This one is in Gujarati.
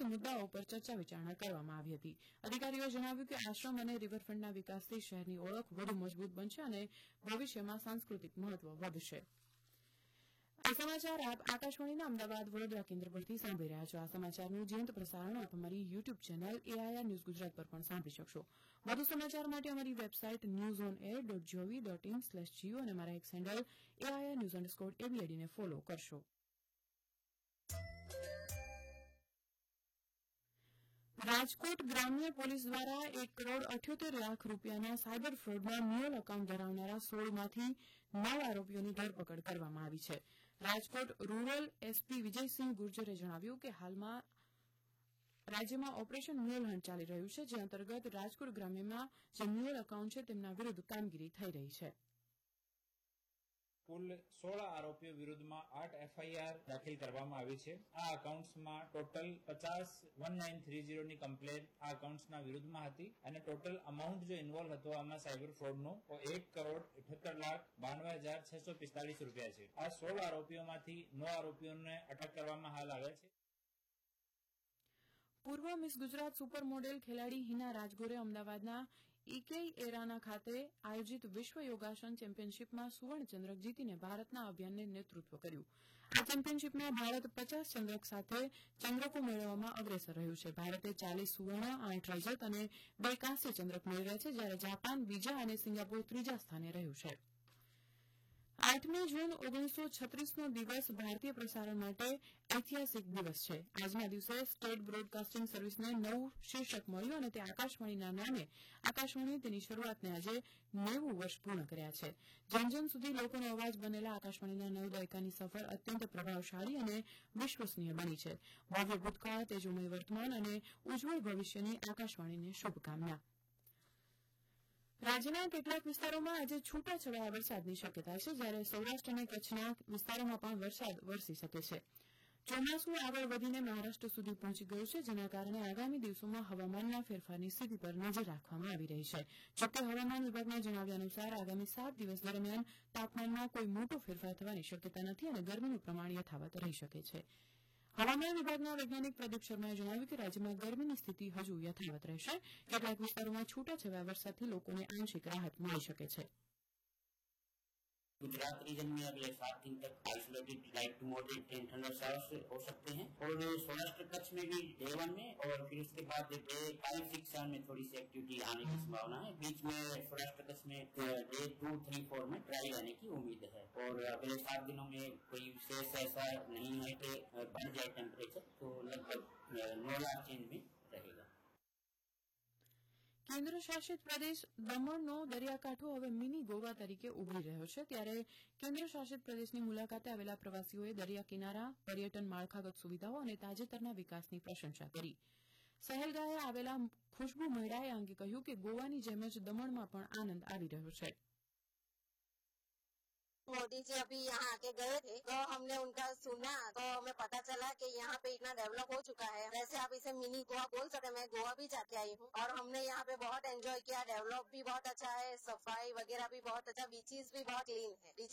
મુદ્દાઓ પર ચર્ચા વિચારણા કરવામાં આવી હતી। અધિકારીઓએ જણાવ્યું કે આશ્રમ અને રિવરફ્રન્ટના વિકાસથી શહેરની ઓળખ વધુ મજબૂત બનશે અને ભવિષ્યમાં સાંસ્કૃતિક મહત્વ વધશે। આ સમાચાર આપ આકાશવાણીના અમદાવાદ વડોદરા કેન્દ્ર પરથી સાંભળી રહ્યા છો। આ સમાચારનું જીવંત પ્રસારણ આપ અમારી YouTube channel AIR news Gujarat પર પણ સાંભળી શકશો। વધુ સમાચાર માટે અમારી વેબસાઇટ newsonair.gov.in/geo અને અમારા એક્સ હેન્ડલ AIR_news_ABD ને ફોલો કરશો। રાજકોટ ગ્રામ્ય પોલીસ દ્વારા 1,78,00,000 રૂપિયાના સાયબર ફ્રોડના મ્યુઅલ એકાઉન્ટ ધરાવનારા 16માંથી 9 આરોપીઓની ધરપકડ કરવામાં આવી છે। રાજકોટ રૂરલ એસપી વિજયસિંહ ગુર્જરે જણાવ્યું કે હાલમાં રાજ્યમાં ઓપરેશન મ્યુઅલ હન્ટ ચાલી રહ્યું છે, જે અંતર્ગત રાજકોટ ગ્રામ્યમાં જે મ્યુઅલ એકાઉન્ટ છે તેમના વિરુદ્ધ કામગીરી થઈ રહી છે। કુલ 16 આરોપીઓ વિરુદ્ધમાં 8 FIR દાખલ કરવામાં આવી છે। આ એકાઉન્ટ્સમાં ટોટલ 50,1930 ની કમ્પ્લેન આ એકાઉન્ટ્સના વિરુદ્ધમાં હતી અને ટોટલ અમાઉન્ટ જો ઇન્વોલ્વ હતો આમાં સાયબર ફ્રોડનો 1,78,92,645 રૂપિયા છે। આ 16 આરોપીઓમાંથી 9 આરોપીઓને અટક કરવામાં હાલ આવ્યા છે। પૂર્વ મિસ ગુજરાત સુપર મોડેલ ખેલાડી હિના રાજગોરે અમદાવાદના ઇકેઈ એરાના ખાતે આયોજિત વિશ્વ યોગાસન ચેમ્પિયનશીપમાં સુવર્ણચંદ્રક જીતીને ભારતના અભિયાનને નેતૃત્વ કર્યું। આ ચેમ્પિયનશીપમાં ભારત 50 ચંદ્રક સાથે ચંદ્રકો મેળવવામાં અગ્રેસર રહ્યું છે। ભારતે 40 સુવર્ણ, 8 રજત અને 2 કાંસ્ય ચંદ્રક મેળવ્યા છે, જ્યારે જાપાન બીજા અને સિંગાપોર ત્રીજા સ્થાને રહ્યું છે। 8મી જૂન 1936નો દિવસ ભારતીય પ્રસારણ માટે ઐતિહાસિક દિવસ છે। આજના દિવસે સ્ટેટ બ્રોડકાસ્ટિંગ સર્વિસને નવું શીર્ષક મળ્યું અને તે આકાશવાણીના નામે આકાશવાણી તેની શરૂઆતને આજે 90 વર્ષ પૂર્ણ કર્યા છે। જન જન સુધી લોકોનો અવાજ બનેલા આકાશવાણીના 9 દાયકાની સફર અત્યંત પ્રભાવશાળી અને વિશ્વસનીય બની છે। ભવ્ય ભૂતકાળ, તેજોમય વર્તમાન અને ઉજ્જવળ ભવિષ્યની આકાશવાણીને શુભકામના। રાજ્યના કેટલાક વિસ્તારોમાં આજે છૂટાછવાયા વરસાદની શક્યતા છે, જ્યારે સૌરાષ્ટ્ર અને કચ્છના વિસ્તારોમાં પણ વરસાદ વરસી શકે છે। ચોમાસું આગળ વધીને મહારાષ્ટ્ર સુધી પહોંચી ગયું છે, જેના કારણે આગામી દિવસોમાં હવામાનના ફેરફારની સ્થિતિ પર નજર રાખવામાં આવી રહી છે। જોકે હવામાન વિભાગના જણાવ્યા અનુસાર આગામી 7 દિવસ દરમિયાન તાપમાનમાં કોઈ મોટો ફેરફાર થવાની શક્યતા નથી અને ગરમીનું પ્રમાણ યથાવત રહી શકે છે। હવામાન વિભાગના વૈજ્ઞાનિક પ્રદીપ શર્માએ જણાવ્યું કે રાજ્યમાં ગરમીની સ્થિતિ હજુ યથાવત રહેશે। કેટલાક વિસ્તારોમાં છૂટાછવાયા વરસાદથી લોકોને આંશિક રાહત મળી શકે છે। गुजरात रीजन में अगले 7 दिन तक isolated light to moderate rain thunder showers हो सकते हैं और सौराष्ट्र कच्छ में भी डे 1 में और फिर उसके बाद डे 5, 6, 7 में थोड़ी सी एक्टिविटी आने की संभावना है। बीच में सौराष्ट्र कच्छ में डे 2, 3, 4 में ड्राई रहने की उम्मीद है और अगले 7 दिनों में कोई विशेष ऐसा नहीं है कि बढ़ जाए टेम्परेचर, तो लगभग नॉर्मल चेंज में रहेगा। કેન્દ્ર શાસિત પ્રદેશ દમણનો દરિયાકાંઠો હવે મિની ગોવા તરીકે ઉભરી રહ્યો છે, ત્યારે કેન્દ્ર શાસિત પ્રદેશની મુલાકાતે આવેલા પ્રવાસીઓએ દરિયા કિનારા, પર્યટન માળખાગત સુવિધાઓ અને તાજેતરના વિકાસની પ્રશંસા કરી। સહેલગાએ આવેલા ખુશ્બુ મહેડાએ આ અંગે કહ્યું કે ગોવાની જેમ જ દમણમાં પણ આનંદ આવી રહ્યો છે। मोदी जी अभी यहाँ आके गए थे तो हमने उनका सुना तो हमें पता चला कि यहाँ पे इतना डेवलप हो चुका है। वैसे आप इसे मिनी गोवा बोल सकते, मैं गोवा भी जाके आई हूँ और हमने यहाँ पे बहुत एंजॉय किया। डेवलप भी बहुत अच्छा है, सफाई वगैरह भी बहुत अच्छा, बीचेस भी बहुत क्लीन है।